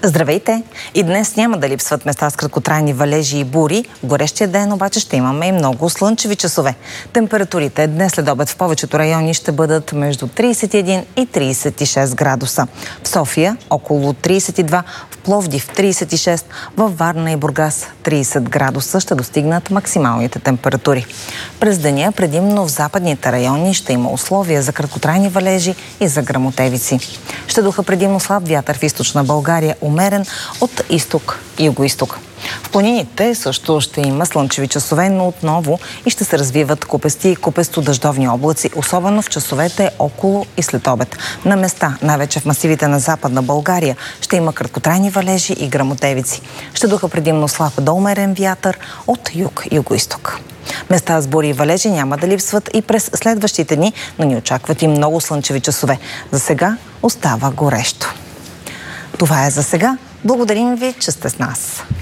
Здравейте! И днес няма да липсват места с краткотрайни валежи и бури. В горещия ден обаче ще имаме и много слънчеви часове. Температурите днес след обед в повечето райони ще бъдат между 31 и 36 градуса. В София около 32, в Пловдив 36, във Варна и Бургас 30 градуса ще достигнат максималните температури. През деня предимно в западните райони ще има условия за краткотрайни валежи и за гръмотевици. Ще духа предимно слаб вятър в източна България, умерен от изток и югоизток. В планините също ще има слънчеви часове, но отново и ще се развиват купести и купесто-дъждовни облаци, особено в часовете около и след обед. На места, най-вече в масивите на Западна България, ще има краткотрайни валежи и гръмотевици. Ще духа предимно слаб до умерен вятър от юг и югоизток. Места с бури и валежи няма да липсват и през следващите дни, но ни очакват и много слънчеви часове. За сега остава горещо. Това е за сега. Благодарим ви, че сте с нас.